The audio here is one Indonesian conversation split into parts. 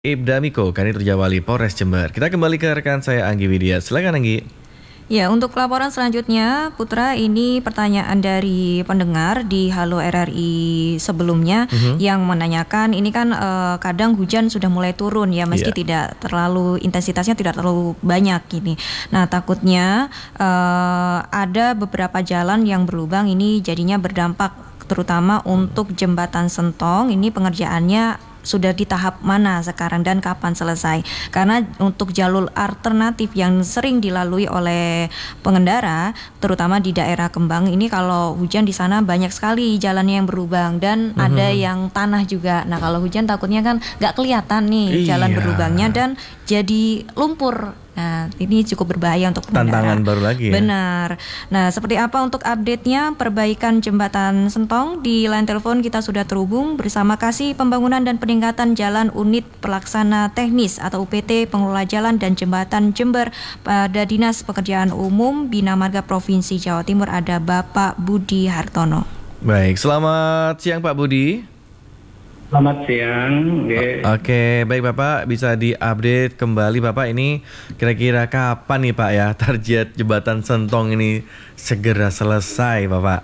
Ibda Miko, Kanit Rujawali, Polres Jember. Kita kembali ke rekan saya Anggi Widya. Silakan Anggi. Ya, untuk laporan selanjutnya, Putra, ini pertanyaan dari pendengar di Halo RRI sebelumnya yang menanyakan, ini kan kadang hujan sudah mulai turun ya, meski tidak terlalu, intensitasnya tidak terlalu banyak ini. Nah, takutnya ada beberapa jalan yang berlubang, ini jadinya berdampak terutama untuk jembatan Sentong. Ini pengerjaannya sudah di tahap mana sekarang dan kapan selesai? Karena untuk jalur alternatif yang sering dilalui oleh pengendara, terutama di daerah Kembang ini, kalau hujan di sana banyak sekali jalannya yang berlubang dan ada yang tanah juga. Nah, kalau hujan takutnya kan nggak kelihatan nih jalan berlubangnya dan jadi lumpur. Nah, ini cukup berbahaya untuk pengendara. Tantangan baru lagi ya? Benar. Nah, seperti apa untuk update-nya perbaikan jembatan Sentong? Di line telepon kita sudah terhubung bersama Kasih Pembangunan dan Peningkatan Jalan Unit Pelaksana Teknis atau UPT Pengelola Jalan dan Jembatan Jember pada Dinas Pekerjaan Umum Bina Marga Provinsi Jawa Timur, ada Bapak Budi Hartono. Baik, selamat siang Pak Budi. Selamat siang. Oke, baik Bapak, bisa diupdate kembali Bapak, ini kira-kira kapan nih Pak ya target jembatan Sentong ini segera selesai Bapak?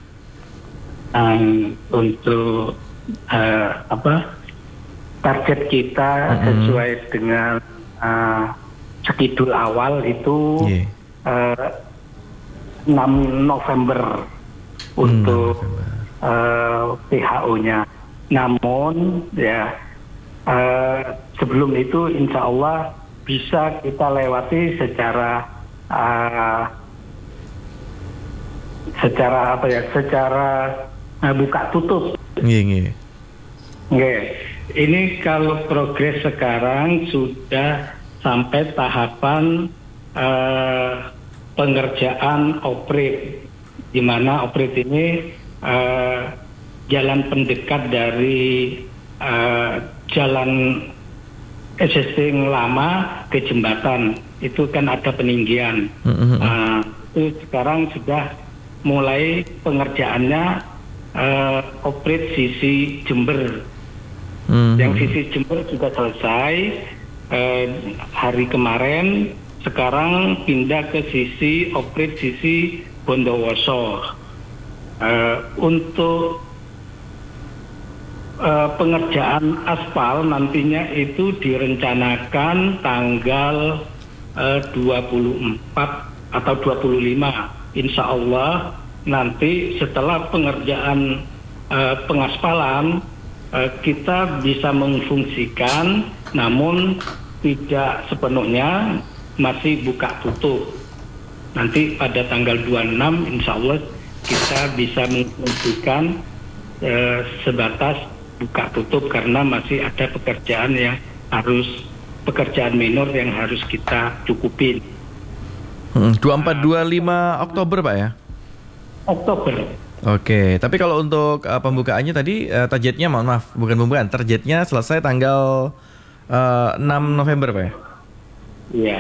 Untuk target kita sesuai dengan schedule awal itu 6 November untuk PHO-nya. Namun ya sebelum itu insya Allah bisa kita lewati secara buka tutup. Ini kalau progres sekarang sudah sampai tahapan pengerjaan operate, di mana operate ini jalan pendekat dari jalan existing lama ke jembatan, itu kan ada peninggian. Itu sekarang sudah mulai pengerjaannya operate sisi Jember. Yang sisi Jember sudah selesai hari kemarin. Sekarang pindah ke sisi operate sisi Bondowoso. Untuk pengerjaan aspal nantinya itu direncanakan tanggal 24 atau 25. Insya Allah nanti setelah pengerjaan pengaspalan kita bisa memfungsikan, namun tidak sepenuhnya, masih buka tutup. Nanti pada tanggal 26 insya Allah kita bisa memfungsikan sebatas buka tutup, karena masih ada pekerjaan minor yang harus kita cukupin. 24-25 Oktober Pak ya? Oktober. Oke, tapi kalau untuk pembukaannya tadi targetnya, targetnya selesai tanggal 6 November Pak ya? Iya.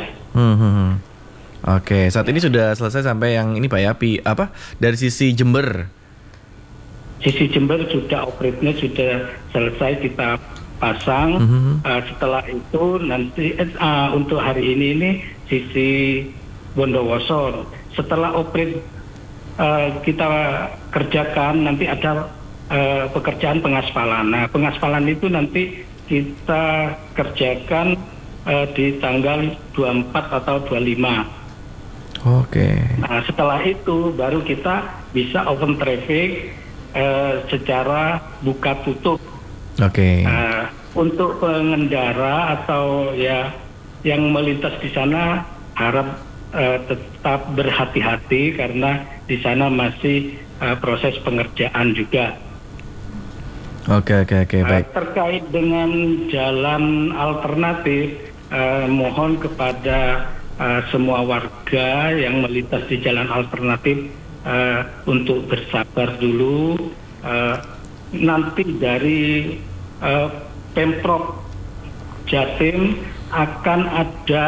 Oke, saat ini sudah selesai sampai yang ini Pak ya, dari sisi Jember. Sisi Jember sudah operate-nya sudah selesai kita pasang. Setelah itu nanti untuk hari ini sisi Bondowoso. Setelah operate kita kerjakan, nanti ada pekerjaan pengaspalan. Nah, pengaspalan itu nanti kita kerjakan di tanggal 24 atau 25. Oke. Nah, setelah itu baru kita bisa open traffic secara buka tutup. Oke. Untuk pengendara atau ya yang melintas di sana harap tetap berhati-hati, karena di sana masih proses pengerjaan juga. Oke, baik. Terkait dengan jalan alternatif, mohon kepada semua warga yang melintas di jalan alternatif untuk bersabar dulu. Nanti dari Pemprov Jatim akan ada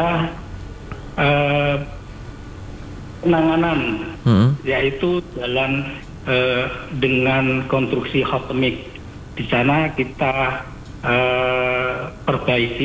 penanganan, yaitu jalan dengan konstruksi hot mix. Di sana kita perbaiki